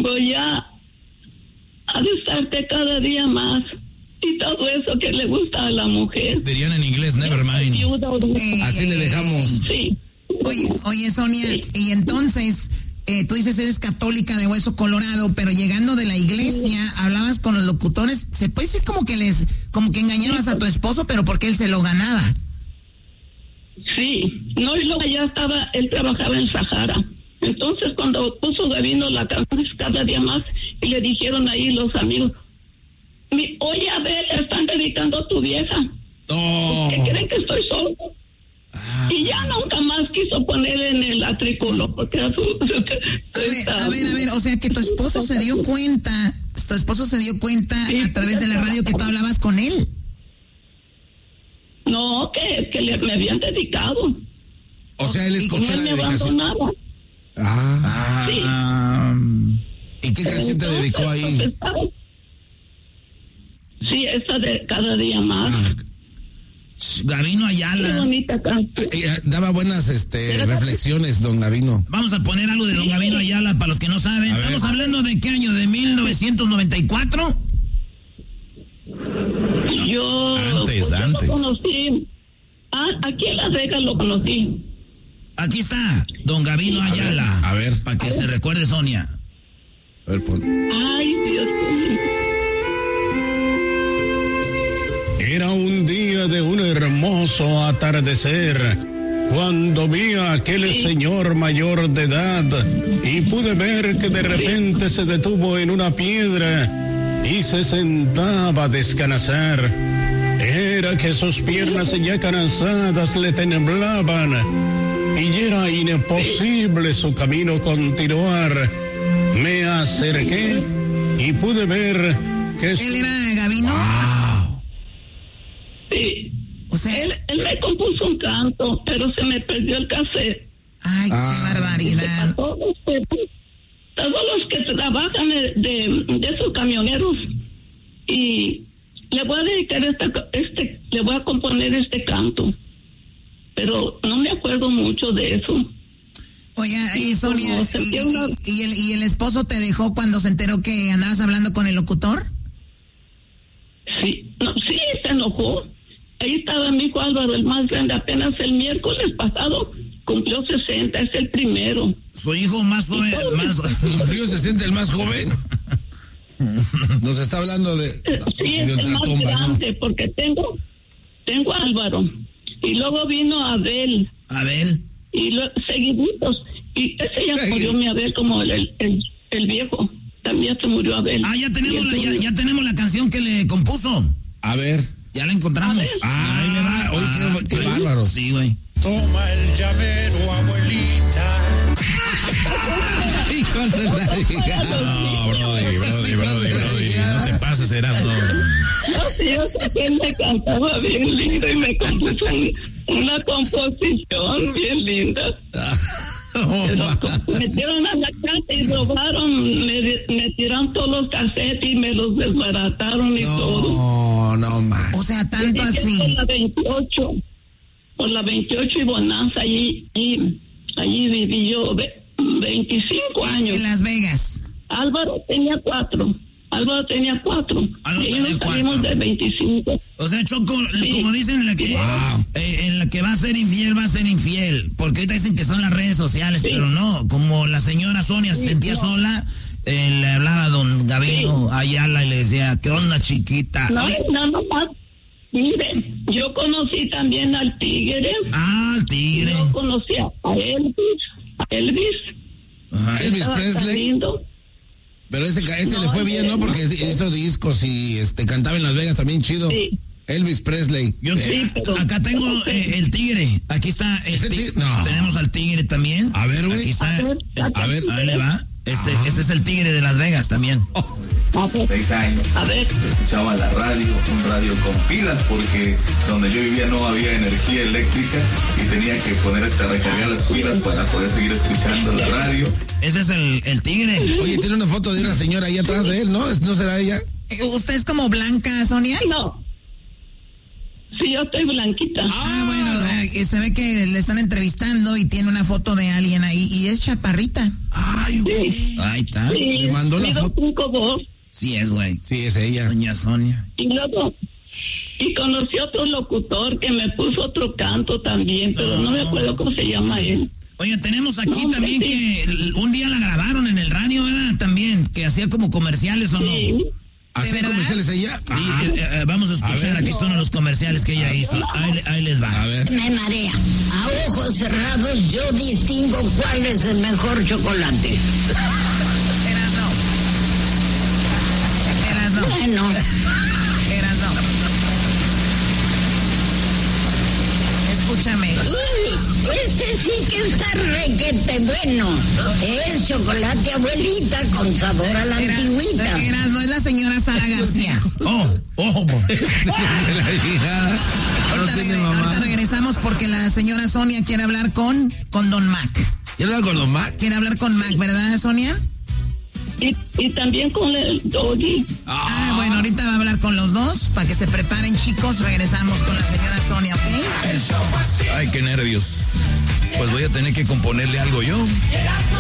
voy a besarte cada día más. Y todo eso que le gusta a la mujer. Dirían en inglés, never mind. Así le dejamos. Sí. Oye, Sonia, y entonces, tú dices eres católica de hueso colorado, pero llegando de la iglesia, hablabas con los locutores, se puede decir como que engañabas a tu esposo, pero porque él se lo ganaba. Sí, no, y luego ya él trabajaba en Sahara. Entonces cuando puso Gabino la canción cada día más, y le dijeron ahí los amigos, oye, a ver, están dedicando a tu vieja. No. ¿Qué creen que estoy solo? Y ya nunca más quiso poner en el atrículo, porque a ver, o sea que tu esposo se dio cuenta sí, a través de la radio que tú hablabas con él. No, que me habían dedicado. O sea, él escuchó la me dedicación. abandonaba. ¿Y qué canción te dedicó ahí? Sí, esa de cada día más. Gabino Ayala. Qué bonita canción. Daba buenas reflexiones, don Gabino. Vamos a poner algo de don Gabino Ayala para los que no saben. Estamos hablando de qué año, de 1994. Yo antes. Lo conocí. Aquí en Las Vegas lo conocí. Aquí está, don Gabino Ayala. A ver. Para que se recuerde, Sonia. A ver, pon. Ay, Dios mío. Era un día de un hermoso atardecer, cuando vi a aquel señor mayor de edad y pude ver que de repente se detuvo en una piedra y se sentaba a descansar. Era que sus piernas ya cansadas le temblaban y era imposible su camino continuar. Me acerqué y pude ver que... ¿Él era Gabino? Sí. O sea, él me compuso un canto, pero se me perdió el cassette. Ay, qué barbaridad. Todos los que trabajan de esos camioneros, y le voy a dedicar le voy a componer este canto, pero no me acuerdo mucho de eso. Oye, y Sonia, ¿y el esposo te dejó cuando se enteró que andabas hablando con el locutor? Sí, se enojó. Ahí estaba mi hijo Álvaro, el más grande, apenas el miércoles pasado cumplió 60, es el primero. Su hijo más joven, Cumplió 60, el más joven. Nos está hablando de... Sí, es el más grande, ¿no? Porque tengo a Álvaro. Y luego vino Abel. Y seguiditos. Y ese ya murió mi Abel, como el viejo. También se murió Abel. Ya tenemos la canción que le compuso. A ver. Ya la encontramos. Ahí le va. Oye, qué bárbaro. Sí, güey. Toma el llavero, abuelita. Hijo de la hija. No, Brody. No te pases, Erasmo. Yo sé que él me cantaba bien lindo y me compuso una composición bien linda. Metieron a la casa y robaron, me tiraron todos los cassettes y me los desbarataron y todo. No, man. O sea, tanto así. Por la 28 y Bonanza, allí viví yo 25 años. En Las Vegas. Álvaro tenía 4. Y nos salimos de 25. O sea, Choco, como dicen, en la que va a ser infiel. Porque ahorita dicen que son las redes sociales, pero no. Como la señora Sonia se sentía sola, le hablaba a don Gabino Ayala y le decía, ¿qué onda, chiquita? No más. Miren, yo conocí también al Tigre. Al Tigre. Yo conocí a Elvis. Ajá. Elvis Presley. Lindo. Pero ese le fue bien, ¿no? Porque hizo discos y cantaba en Las Vegas también chido. Sí. Elvis Presley. Acá tengo el Tigre. Aquí está. Tenemos al Tigre también. A ver, güey. Aquí está. A ver. Ahí le va. Este es el Tigre de Las Vegas también. 6 años. A ver. Escuchaba la radio, un radio con pilas, porque donde yo vivía no había energía eléctrica y tenía que recargar las pilas para poder seguir escuchando la radio. Ese es el Tigre. Oye, tiene una foto de una señora ahí atrás de él, ¿no? ¿No será ella? ¿Usted es como blanca, Sonia? No. Sí, yo estoy blanquita. Bueno, Sonia, se ve que le están entrevistando y tiene una foto de alguien ahí y es chaparrita. Ay, güey. Sí. Ahí está. Sí, Le mandó la foto. 5'2". Sí es, güey. Sí, es ella. Doña Sonia. Y luego, y conocí a otro locutor que me puso otro canto también, pero no me acuerdo cómo se llama él. Oye, tenemos aquí No, también sí. que un día la grabaron en el radio, ¿verdad? También, que hacía como comerciales o no. Sí. ¿Hace verdad? comerciales ella? Sí, vamos a escuchar, aquí están los comerciales que ella hizo. Ahí les va. A ver. Me marea. A ojos cerrados yo distingo cuál es el mejor chocolate. Erasno. Bueno, Erasno. Escúchame. este sí que está requete bueno. Es chocolate abuelita con sabor a la antigüita. Erasno, es la señora Sara García. La hija. No tiene Ahorita mamá. regresamos porque la señora Sonia quiere hablar con Don Mac. ¿Quiere hablar con Don Mac? Quiere hablar con Mac, ¿verdad, Sonia? Y también con el Doggy. Bueno, ahorita va a hablar con los dos para que se preparen, chicos. Regresamos con la señora Sonia, ¿ok? Ay, qué nervios. Pues voy a tener que componerle algo yo.